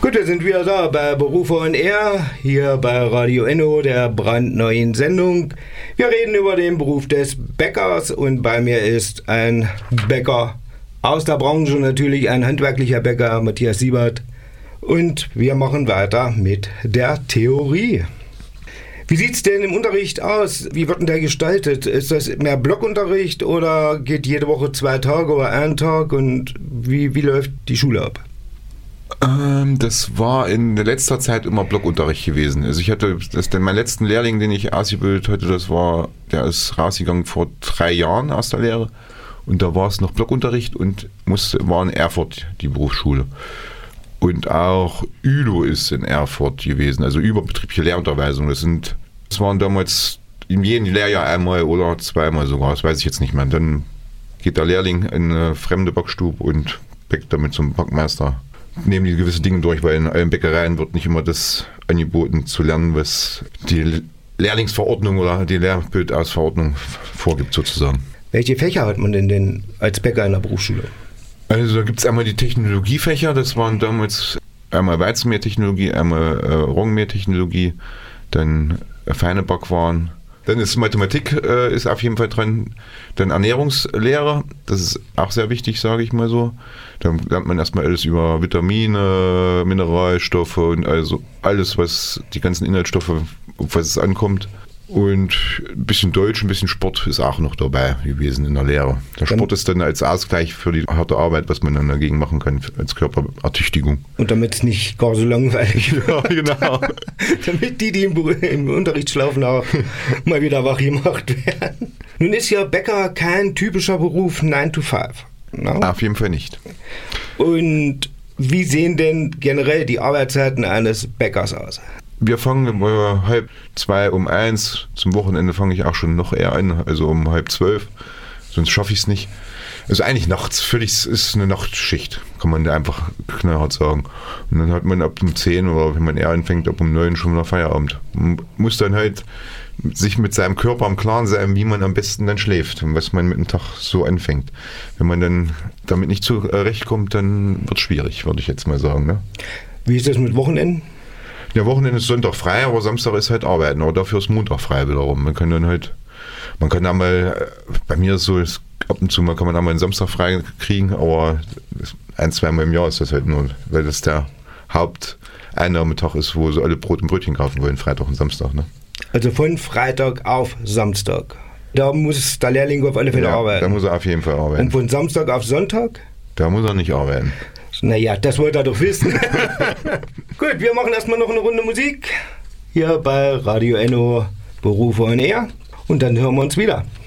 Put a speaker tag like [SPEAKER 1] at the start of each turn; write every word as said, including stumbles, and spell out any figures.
[SPEAKER 1] Gut, wir sind wieder da bei Berufe on Air, hier bei Radio Enno, der brandneuen Sendung. Wir reden über den Beruf des Bäckers und bei mir ist ein Bäcker aus der Branche, natürlich ein handwerklicher Bäcker, Matthias Siebert. Und wir machen weiter mit der Theorie. Wie sieht es denn im Unterricht aus? Wie wird denn der gestaltet? Ist das mehr Blockunterricht oder geht jede Woche zwei Tage oder einen Tag? Und wie, wie läuft die Schule ab?
[SPEAKER 2] Ähm, das war in der letzter Zeit immer Blockunterricht gewesen. Also ich hatte, das, mein letzten Lehrling, den ich ausgebildet hatte, das war, der ist rausgegangen vor drei Jahren aus der Lehre. Und da war es noch Blockunterricht und musste, war in Erfurt die Berufsschule. Und auch Ü L O ist in Erfurt gewesen, also überbetriebliche Lehrunterweisung. Das sind, das waren damals in jedem Lehrjahr einmal oder zweimal sogar, das weiß ich jetzt nicht mehr. Und dann geht der Lehrling in eine fremde Backstube und bäckt damit zum Backmeister. Nehmen die gewisse Dinge durch, weil in allen Bäckereien wird nicht immer das angeboten zu lernen, was die Lehrlingsverordnung oder die Lehrbildausverordnung vorgibt sozusagen.
[SPEAKER 1] Welche Fächer hat man denn, denn als Bäcker in der Berufsschule?
[SPEAKER 2] Also da gibt es einmal die Technologiefächer, das waren damals einmal Weizenmehltechnologie, einmal äh, Roggenmehltechnologie, dann äh, feine Backwaren. Dann ist Mathematik äh, ist auf jeden Fall dran, dann Ernährungslehre, das ist auch sehr wichtig, sage ich mal so. Da lernt man erstmal alles über Vitamine, Mineralstoffe und also alles, was die ganzen Inhaltsstoffe, auf was es ankommt. Und ein bisschen Deutsch, ein bisschen Sport ist auch noch dabei gewesen in der Lehre. Der Sport ist dann als Ausgleich für die harte Arbeit, was man dann dagegen machen kann, als Körperertüchtigung.
[SPEAKER 1] Und damit es nicht gar so langweilig wird.
[SPEAKER 2] Ja, genau.
[SPEAKER 1] Damit die, die im, im Unterricht schlafen, auch mal wieder wach gemacht werden. Nun ist ja Bäcker kein typischer Beruf nine to five. No?
[SPEAKER 2] Auf jeden Fall nicht.
[SPEAKER 1] Und wie sehen denn generell die Arbeitszeiten eines Bäckers aus?
[SPEAKER 2] Wir fangen um halb zwei, um eins. Zum Wochenende fange ich auch schon noch eher an, also um halb zwölf. Sonst schaffe ich es nicht. Also eigentlich nachts, völlig ist eine Nachtschicht, kann man da einfach knallhart sagen. Und dann hat man ab um zehn oder wenn man eher anfängt, ab um neun schon wieder Feierabend. Man muss dann halt sich mit seinem Körper im Klaren sein, wie man am besten dann schläft und was man mit dem Tag so anfängt. Wenn man dann damit nicht zurechtkommt, dann wird es schwierig, würde ich jetzt mal sagen. Ne?
[SPEAKER 1] Wie ist das mit Wochenenden?
[SPEAKER 2] Ja, Wochenende ist Sonntag frei, aber Samstag ist halt Arbeiten. Aber dafür ist Montag frei wiederum. Man kann dann halt, man kann da mal, bei mir ist so, ab und zu mal kann man da mal einen Samstag frei kriegen, aber ein, zweimal im Jahr ist das halt nur, weil das der Haupteinnahmetag ist, wo so alle Brot und Brötchen kaufen wollen, Freitag und Samstag. Ne?
[SPEAKER 1] Also von Freitag auf Samstag. Da muss der Lehrling auf alle Fälle
[SPEAKER 2] ja,
[SPEAKER 1] arbeiten.
[SPEAKER 2] Da muss er auf jeden Fall arbeiten.
[SPEAKER 1] Und von Samstag auf Sonntag?
[SPEAKER 2] Da muss er nicht arbeiten.
[SPEAKER 1] Naja, das wollte er doch wissen. Gut, wir machen erstmal noch eine Runde Musik. Hier bei Radio Enno, Berufe on Air. Und dann hören wir uns wieder.